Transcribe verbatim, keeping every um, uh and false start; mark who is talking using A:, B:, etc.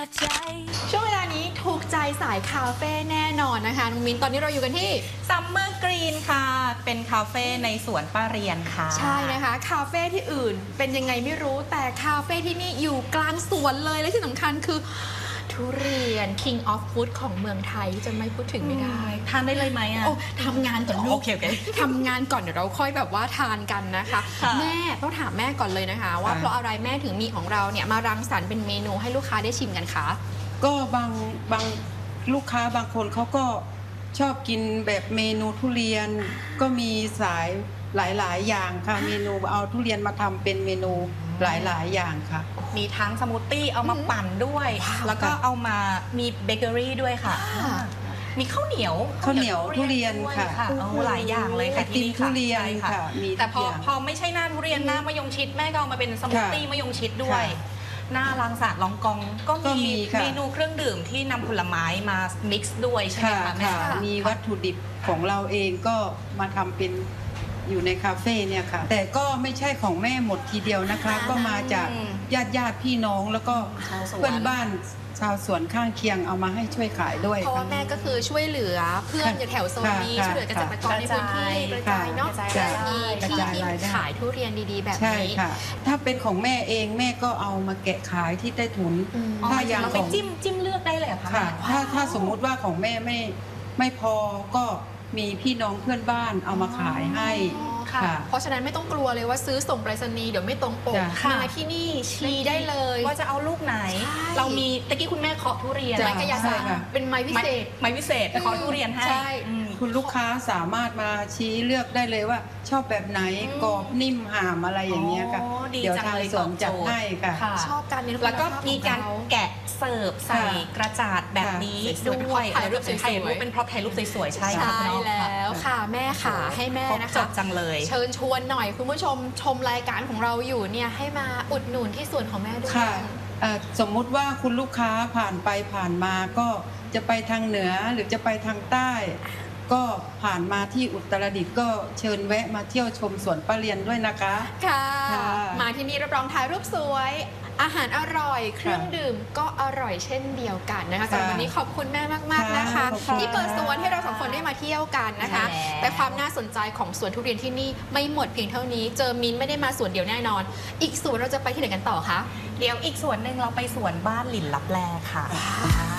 A: ช่วงเวลานี้ถูกใจสายคาเฟ่แน่นอนนะคะน้องมิ้นตอนนี้เราอยู่กันที่
B: ซัมเมอร์กรีนค่ะเป็นคาเฟ่ในสวนป้าเรียนค่ะ
A: ใช่นะคะคาเฟ่ที่อื่นเป็นยังไงไม่รู้แต่คาเฟ่ที่นี่อยู่กลางสวนเลยและที่สำคัญคือทุเรียน King of Food ของเมืองไทยจะไม่พูดถึงไม่ได้
B: ทานได้เลยไหมอ่ะ
A: โอ้ทำงานก่อนลูก
B: โอเคโอเค
A: ทำงานก่อนเดี๋ยวเราค่อยแบบว่าทานกันนะคะแม่ต้องถามแม่ก่อนเลยนะคะว่าเพราะอะไรแม่ถึงมีของเราเนี่ยมารังสรรค์เป็นเมนูให้ลูกค้าได้ชิมกันคะ
C: ก็บางบางลูกค้าบางคนเขาก็ชอบกินแบบเมนูทุเรียนก็มีสายหลายๆอย่างค่ะเมนูเอาทุเรียนมาทำเป็นเมนูหลายๆอย่างค่ะ
B: มีทั้งสมูทตี้เอามาปั่นด้วยแล้วก็เอามามีเบเกอรี่ด้วยค่ะมีข้าวเหนียว
C: ข้าวเหนียวทุเรียนค่ะ
B: โอ้หลายอย่างเลยค่ะ
C: ที่ทุเรียนค่ะมี
B: แต่พอพอไม่ใช่หน้าทุเรียนหน้ามะยงชิดแม่ก็เอามาเป็นสมูทตี้มะยงชิดด้วยหน้ารังสรรค์ลองกองก็มีเมนูเครื่องดื่มที่นำผลไม้มา mix ด้วยใช่ไหมคะแม่
C: มีวัตถุดิบของเราเองก็มาทำเป็นอยู่ในคาเฟ่เนี่ยค่ะแต่ก็ไม่ใช่ของแม่หมดทีเดียวนะคะก็มาจากญาติญาติพี่น้องแล้วก็เพื่อนบ้านชาวสวนข้างเคียงเอามาให้ช่วยขายด้วย
A: เพราะว่าแม่ก็คือช่วยเหลือเพื่อนอยู่แถวโซนนี้ช่วยเหลือเกษตรกรในพื้นที่กระจายเนาะมีที่ที่ขายทุเรียนดีๆแบบนี้
C: ใช่ค่ะถ้าเป็นของแม่เองแม่ก็เอามาแกะขายที่ใต้ถุน
B: ถ้าอย่างของจิ้มจิ้มเลือกได้เลยค่ะ
C: ถ้าถ้าสมมุติว่าของแม่ไม่ไม่พอก็มีพี่น้องเพื่อนบ้านเอามาขายให้
A: ค่ะเพราะฉะนั้นไม่ต้องกลัวเลยว่าซื้อส่งไปรษณีย์เดี๋ยวไม่ตรงปกมาที่นี่ชี้ได้เลย
B: ว่าจะเอาลูกไหนเรามีตะกี้คุณแม่เคาะทุเรียน
A: ไม้กระยาศาสตร์เป็นไม้วิเศษ
B: ไม้วิเศษเคาะทุเรียนให้
C: คุณลูกค้าสามารถมาชี้เลือกได้เลยว่าชอบแบบไหนกรอบนิ่มห่ามอะไรอย่างเงี้ยค่ะเดี๋ยวทางสวนจัดให้ค่ะ
A: ชอบการนี้
B: แล้วก็มีการแกะเสิร์ฟใส่กระจาดแบบนี้ด้วยถ่ายรูปถ่ายรูปเป็นพร็อพถ่ายรูปสวยๆใช่
A: ใช่แล้วค่ะแม่ค่ะให้แม่นะคะ
B: จบจังเลย
A: เชิญชวนหน่อยคุณผู้ชมชมรายการของเราอยู่เนี่ยให้มาอุดหนุนที่สวนของแม่ด้วย
C: ค่ะสมมุติว่าคุณลูกค้าผ่านไปผ่านมาก็จะไปทางเหนือหรือจะไปทางใต้ก็ผ่านมาที่อุตรดิตถ์ก็เชิญแวะมาเที่ยวชมสวนป้าเรียนด้วยนะคะ
A: ค่ะมาที่นี่รับรองถ่ายรูปสวยอาหารอร่อยเครื่องดื่มก็อร่อยเช่นเดียวกันนะคะสำหรับวันนี้ขอบคุณแม่มากๆนะคะที่เปิดสวนให้เราสองคนได้มาเที่ยวกันนะคะแต่ความน่าสนใจของสวนทุเรียนที่นี่ไม่หมดเพียงเท่านี้เจอมิ้นไม่ได้มาสวนเดียวแน่นอนอีกสวนเราจะไปที่ไหนกันต่อคะ
B: เดี๋ยวอีกสวนหนึ่งเราไปสวนบ้านหลินลับแลค่ะ